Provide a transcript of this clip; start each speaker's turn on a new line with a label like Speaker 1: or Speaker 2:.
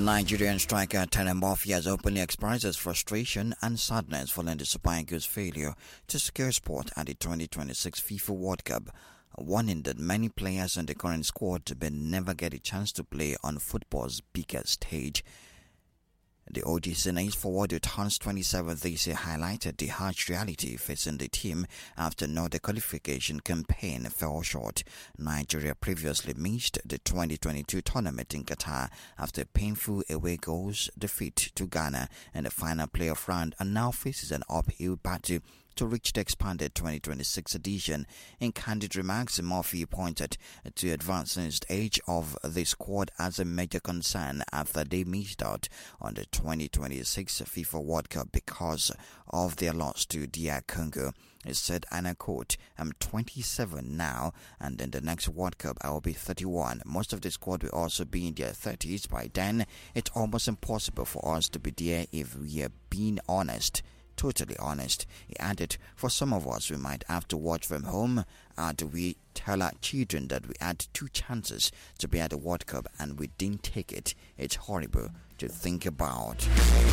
Speaker 1: Nigerian striker Tenen Murphy has openly expressed his frustration and sadness following the Super Eagles' failure to secure spot at the 2026 FIFA World Cup, warning that many players in the current squad may never get a chance to play on football's biggest stage. The OG Senegalese forward who turns 27 this year highlighted the harsh reality facing the team after the qualification campaign fell short. Nigeria previously missed the 2022 tournament in Qatar after a painful away goals defeat to Ghana in the final playoff round and now faces an uphill battle to reach the expanded 2026 edition. In candid remarks, Murphy pointed to advanced age of the squad as a major concern after they missed out on the 2026 FIFA World Cup because of their loss to DR Congo. He said, and I quote, "I'm 27 now, and in the next World Cup I will be 31. Most of the squad will also be in their 30s by then. It's almost impossible for us to be there if we are being honest. Totally honest." He added, "For some of us, we might have to watch from home. Do we tell our children that we had 2 chances to be at the World Cup and we didn't take it? It's horrible to think about."